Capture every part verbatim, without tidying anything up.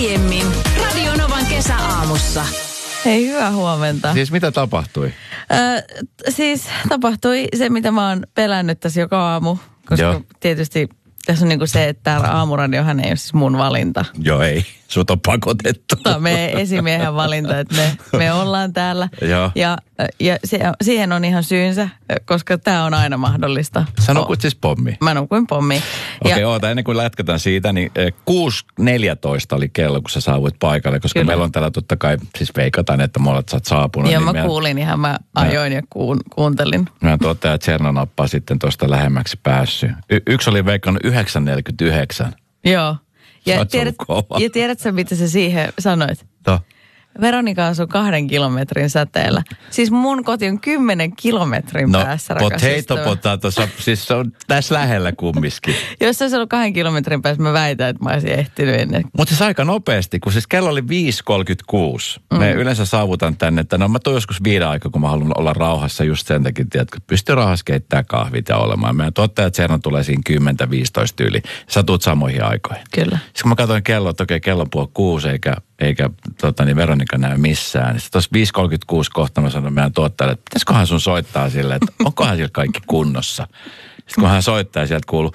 Aiemmin Radio Novan kesäaamussa. Hei, hyvää huomenta. Siis mitä tapahtui? Ö, siis tapahtui se, mitä mä oon pelännyt tässä joka aamu. Koska Joo. tietysti tässä on niinku se, että täällä aamuradiohan ei ole siis mun valinta. Joo, ei. Sut on pakotettu. Tämä on meidän esimiehen valinta, että me, me ollaan täällä. Joo. Ja, ja se, siihen on ihan syynsä, koska tämä on aina mahdollista. Sä nukut siis pommi? Mä nukuin pommi. Okei, okay, oota, ennen kuin lätkätään siitä, niin kuusi neljätoista oli kello, kun sä saavuit paikalle, koska Kyllä. meillä on täällä totta kai, siis veikataan, että molemmat sä oot saapunut. Joo, niin mä meidän, kuulin ihan, mä ajoin ja kuun, kuuntelin. Meidän tuottaja Tserno nappaa sitten tuosta lähemmäksi päässyt. Y- yksi oli veikannut yhdeksän neljäkymmentäyhdeksän. Joo. Ja, tiedät, ja tiedätkö, mitä sä siihen sanoit? To. Veronika asuu kahden kilometrin säteellä. Siis mun koti on kymmenen kilometrin no, päässä, rakas potato, potato, siis se on tässä lähellä kumminkin. Jos se olisi ollut kahden kilometrin päässä, mä väitän, että mä olisin ehtinyt ennen. Mutta siis aika nopeasti, kun siis kello oli viisi kolmekymmentäkuusi. Mm. Me yleensä saavutan tänne, että no mä tuun joskus viiden aikaa, kun mä haluan olla rauhassa just sen takia, että pystyy rauhassa keittämään kahvit ja olemaan. Meidän tuottaja Tserno tulee siinä kymmenen viisitoista yli. Sä tuut samoihin aikoihin. Kyllä. Sitten kun mä katsoin kello, että okei, kello on puoli kuusi, eikä, eikä tota, niin Veronika näy missään. Sitten tuossa viisi kolmekymmentäkuusi kohta mä sanoin meidän tuottajalle, että pitäisiköhän sun soittaa silleen, että onkohan siellä kaikki kunnossa. Sitten kun hän soittaa, sieltä kuuluu,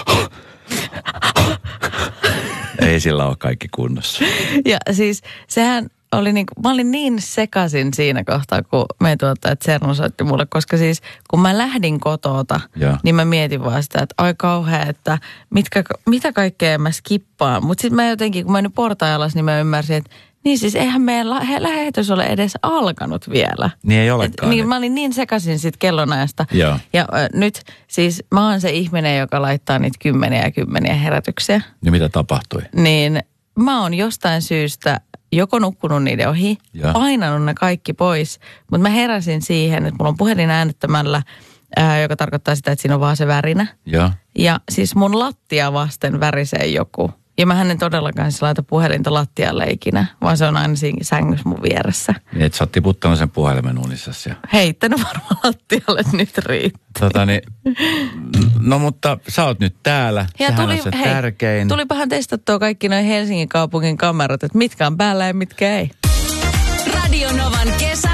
ei sillä ole kaikki kunnossa. Ja siis sehän oli niin, mä olin niin sekaisin siinä kohtaa, kun me tuottaja Tserno soitti mulle, koska siis kun mä lähdin kotoota, ja. niin mä mietin vaan sitä, että ai kauhea, että mitkä, mitä kaikkea mä skippaan. Mutta sitten mä jotenkin, kun mä nyt portaan alas, niin mä ymmärsin, että niin siis eihän meidän lähetys ole edes alkanut vielä. Niin ei olekaan. Et, niin mä olin niin sekaisin siitä kellonajasta. Joo. Ja äh, nyt siis mä oon se ihminen, joka laittaa niitä kymmeniä ja kymmeniä herätyksiä. Ja mitä tapahtui? Niin mä oon jostain syystä joko nukkunut niiden ohi, ja. painanut ne kaikki pois. Mutta mä heräsin siihen, että mulla on puhelin äänettämällä, ää, joka tarkoittaa sitä, että siinä on vaan se värinä. Ja, ja siis mun lattia vasten värisee joku. Ja mähän en todellakaan siis laita puhelinta lattialle ikinä, vaan se on aina siinä sängyssä mun vieressä. Niin, että sä oot tiputtanut sen puhelimen unissasi. Ja heittänyt varmaan lattialle, että nyt riittää. Tota niin, no mutta sä oot nyt täällä, ja sehän tuli, on se hei, tärkein. Tulipahan testattua kaikki noin Helsingin kaupungin kamerat, että mitkä on päällä ja mitkä ei. Radio Novan kesä